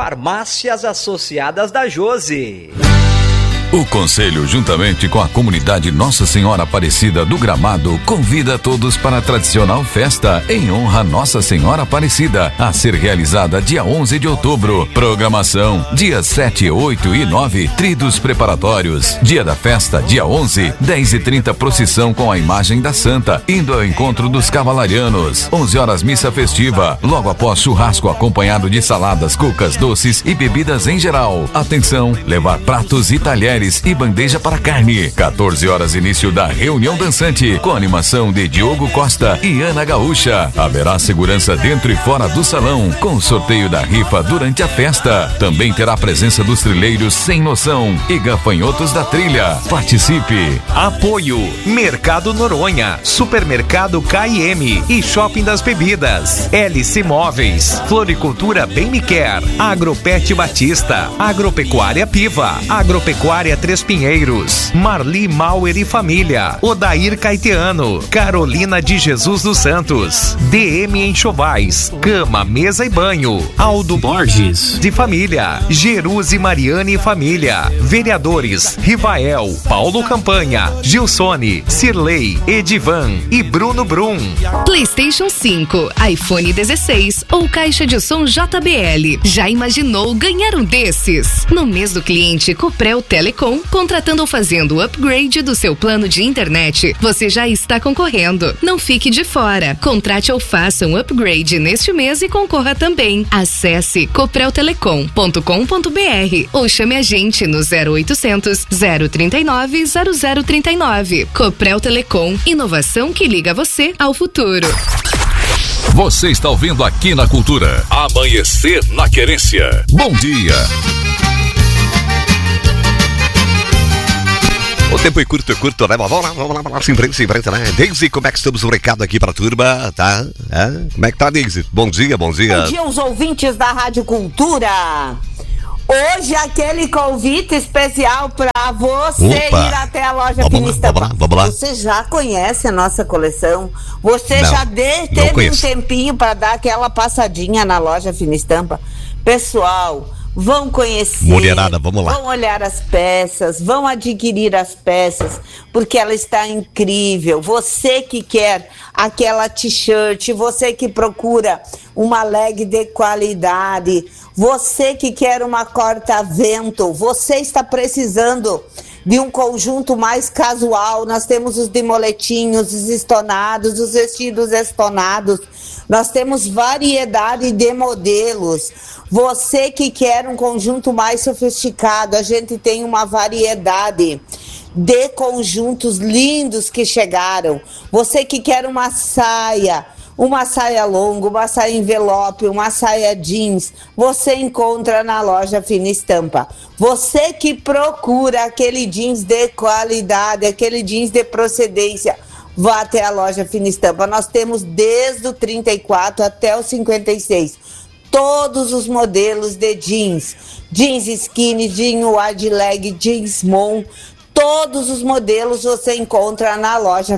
Farmácias Associadas da Josi. O Conselho, juntamente com a comunidade Nossa Senhora Aparecida do Gramado, convida todos para a tradicional festa em honra a Nossa Senhora Aparecida, a ser realizada dia 11 de outubro. Programação, dias 7, 8 e 9, tridos preparatórios. Dia da festa, dia 11, 10h30, procissão com a imagem da Santa, indo ao encontro dos cavalarianos. 11 horas, missa festiva. Logo após, churrasco acompanhado de saladas, cucas, doces e bebidas em geral. Atenção, levar pratos e talheres e bandeja para carne. 14 horas, início da reunião dançante, com animação de Diogo Costa e Ana Gaúcha. Haverá segurança dentro e fora do salão, com sorteio da rifa durante a festa. Também terá presença dos trilheiros Sem Noção e gafanhotos da trilha. Participe. Apoio: Mercado Noronha, Supermercado KM e Shopping das Bebidas, LC Móveis, Floricultura Bem Me Quer, Agropet Batista, Agropecuária Piva, Agropecuária Três Pinheiros, Marli Mauer e Família, Odair Caeteano, Carolina de Jesus dos Santos, DM Enxovais, Cama, Mesa e Banho, Aldo Borges de Família, Jerusi Mariane e Família, Vereadores Rivael, Paulo Campanha, Gilsone, Cirlei, Edivan e Bruno Brum. PlayStation 5, iPhone 16 ou caixa de som JBL. Já imaginou ganhar um desses? No mês do cliente Coprel Telecom, contratando ou fazendo o upgrade do seu plano de internet, você já está concorrendo. Não fique de fora. Contrate ou faça um upgrade neste mês e concorra também. Acesse copreltelecom.com.br ou chame a gente no 0800 039 0039. Coprel Telecom, inovação que liga você ao futuro. Você está ouvindo aqui na Cultura Amanhecer na Querência. Bom dia. O tempo é curto, né? Vamos lá, sem frente, né? Deise, como é que estamos? Um recado aqui pra turma, tá? Como é que tá, Deise? Bom dia. Bom dia, os ouvintes da Rádio Cultura. Hoje, aquele convite especial pra você ir até a loja Finistampa. Vamos lá. Você já conhece a nossa coleção? Você já teve um tempinho pra dar aquela passadinha na loja Finistampa? Pessoal, vão conhecer, mulherada, vamos lá. Vão olhar as peças, vão adquirir as peças, porque ela está incrível. Você que quer aquela t-shirt, você que procura uma leg de qualidade, você que quer uma corta-vento, você está precisando de um conjunto mais casual. Nós temos os de moletinhos, os estonados, os vestidos estonados. Nós temos variedade de modelos. Você que quer um conjunto mais sofisticado, a gente tem uma variedade de conjuntos lindos que chegaram. Você que quer uma saia longa, uma saia envelope, uma saia jeans, você encontra na loja Fina Estampa. Você que procura aquele jeans de qualidade, aquele jeans de procedência, vá até a loja Fina Estampa. Nós temos desde o 34 até o 56. Todos os modelos de jeans skinny, jeans wide leg, jeans mom, todos os modelos você encontra na loja